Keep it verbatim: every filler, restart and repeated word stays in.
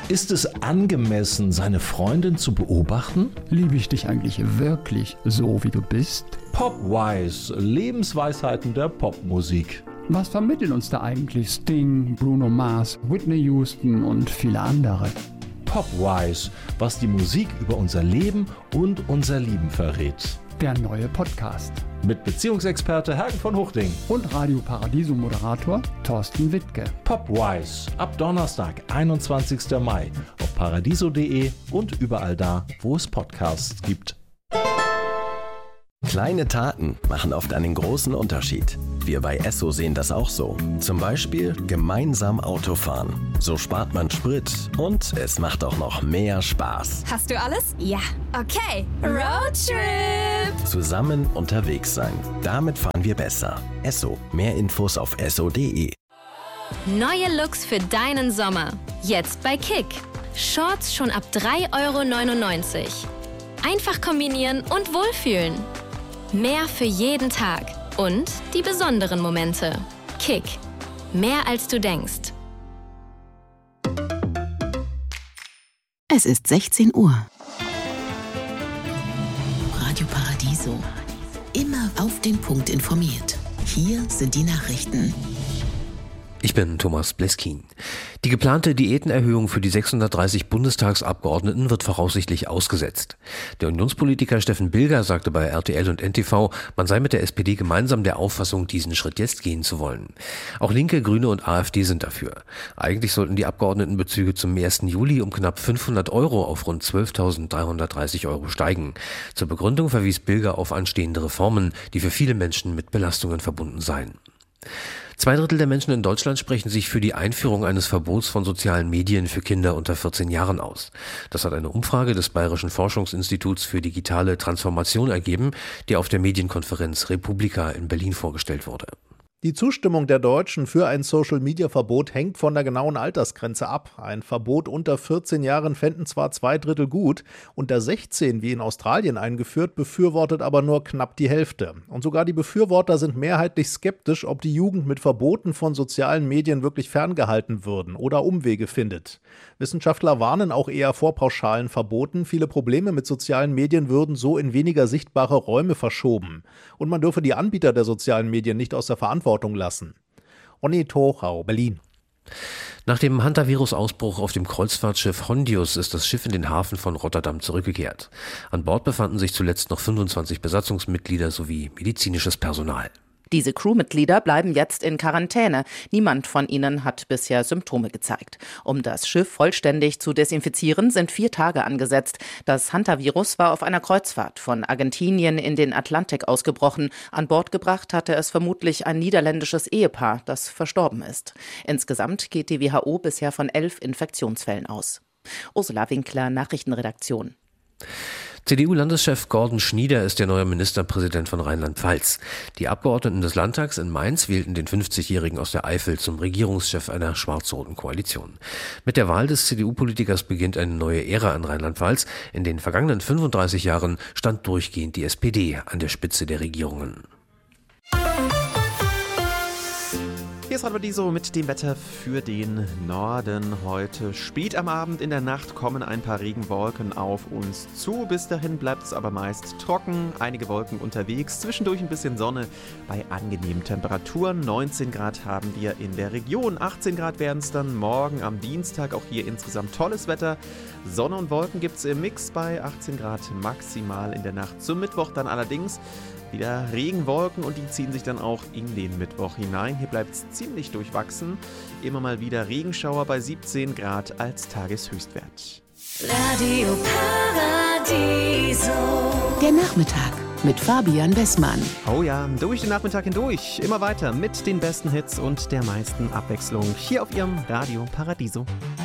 Ist es angemessen, seine Freundin zu beobachten? Liebe ich dich eigentlich wirklich so, wie du bist? Popwise, Lebensweisheiten der Popmusik. Was vermitteln uns da eigentlich Sting, Bruno Mars, Whitney Houston und viele andere? Popwise, was die Musik über unser Leben und unser Lieben verrät. Der neue Podcast. Mit Beziehungsexperte Hagen von Huchting. Und Radio Paradiso Moderator Thorsten Wittke. Popwise, ab Donnerstag, einundzwanzigsten Mai, auf paradiso punkt de und überall da, wo es Podcasts gibt. Kleine Taten machen oft einen großen Unterschied. Wir bei Esso sehen das auch so. Zum Beispiel gemeinsam Autofahren. So spart man Sprit und es macht auch noch mehr Spaß. Hast du alles? Ja. Okay. Roadtrip! Zusammen unterwegs sein. Damit fahren wir besser. Esso. Mehr Infos auf esso punkt de. Neue Looks für deinen Sommer. Jetzt bei Kick. Shorts schon ab drei Euro neunundneunzig. Einfach kombinieren und wohlfühlen. Mehr für jeden Tag und die besonderen Momente. Kick. Mehr als du denkst. Es ist sechzehn Uhr. Radio Paradiso. Immer auf den Punkt informiert. Hier sind die Nachrichten. Ich bin Thomas Bleskin. Die geplante Diätenerhöhung für die sechshundertdreißig Bundestagsabgeordneten wird voraussichtlich ausgesetzt. Der Unionspolitiker Steffen Bilger sagte bei R T L und N T V, man sei mit der S P D gemeinsam der Auffassung, diesen Schritt jetzt gehen zu wollen. Auch Linke, Grüne und AfD sind dafür. Eigentlich sollten die Abgeordnetenbezüge zum ersten Juli um knapp fünfhundert Euro auf rund zwölftausenddreihundertdreißig Euro steigen. Zur Begründung verwies Bilger auf anstehende Reformen, die für viele Menschen mit Belastungen verbunden seien. Zwei Drittel der Menschen in Deutschland sprechen sich für die Einführung eines Verbots von sozialen Medien für Kinder unter vierzehn Jahren aus. Das hat eine Umfrage des Bayerischen Forschungsinstituts für digitale Transformation ergeben, die auf der Medienkonferenz Republika in Berlin vorgestellt wurde. Die Zustimmung der Deutschen für ein Social-Media-Verbot hängt von der genauen Altersgrenze ab. Ein Verbot unter vierzehn Jahren fänden zwar zwei Drittel gut, unter sechzehn, wie in Australien eingeführt, befürwortet aber nur knapp die Hälfte. Und sogar die Befürworter sind mehrheitlich skeptisch, ob die Jugend mit Verboten von sozialen Medien wirklich ferngehalten würden oder Umwege findet. Wissenschaftler warnen auch eher vor pauschalen Verboten. Viele Probleme mit sozialen Medien würden so in weniger sichtbare Räume verschoben. Und man dürfe die Anbieter der sozialen Medien nicht aus der Verantwortung lassen. Onni Tochau, Berlin. Nach dem Hantavirus-Ausbruch auf dem Kreuzfahrtschiff Hondius ist das Schiff in den Hafen von Rotterdam zurückgekehrt. An Bord befanden sich zuletzt noch fünfundzwanzig Besatzungsmitglieder sowie medizinisches Personal. Diese Crewmitglieder bleiben jetzt in Quarantäne. Niemand von ihnen hat bisher Symptome gezeigt. Um das Schiff vollständig zu desinfizieren, sind vier Tage angesetzt. Das Hantavirus war auf einer Kreuzfahrt von Argentinien in den Atlantik ausgebrochen. An Bord gebracht hatte es vermutlich ein niederländisches Ehepaar, das verstorben ist. Insgesamt geht die W H O bisher von elf Infektionsfällen aus. Ursula Winkler, Nachrichtenredaktion. C D U-Landeschef Gordon Schnieder ist der neue Ministerpräsident von Rheinland-Pfalz. Die Abgeordneten des Landtags in Mainz wählten den fünfzigjährigen aus der Eifel zum Regierungschef einer schwarz-roten Koalition. Mit der Wahl des C D U-Politikers beginnt eine neue Ära in Rheinland-Pfalz. In den vergangenen fünfunddreißig Jahren stand durchgehend die S P D an der Spitze der Regierungen. Hier ist Paradiso mit dem Wetter für den Norden. Heute spät am Abend, in der Nacht kommen ein paar Regenwolken auf uns zu. Bis dahin bleibt es aber meist trocken, einige Wolken unterwegs, zwischendurch ein bisschen Sonne bei angenehmen Temperaturen. neunzehn Grad haben wir in der Region, achtzehn Grad werden es dann morgen am Dienstag. Auch hier insgesamt tolles Wetter. Sonne und Wolken gibt es im Mix bei achtzehn Grad maximal in der Nacht. Zum Mittwoch dann allerdings wieder Regenwolken und die ziehen sich dann auch in den Mittwoch hinein. Hier bleibt es ziemlich durchwachsen. Immer mal wieder Regenschauer bei siebzehn Grad als Tageshöchstwert. Radio Paradiso. Der Nachmittag mit Fabian Wessmann. Oh ja, durch den Nachmittag hindurch. Immer weiter mit den besten Hits und der meisten Abwechslung. Hier auf Ihrem Radio Paradiso.